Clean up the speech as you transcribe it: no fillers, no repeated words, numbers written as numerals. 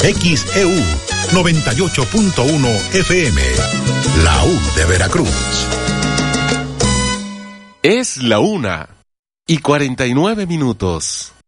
XEU 98.1 FM, la U de Veracruz. Es la 1:49.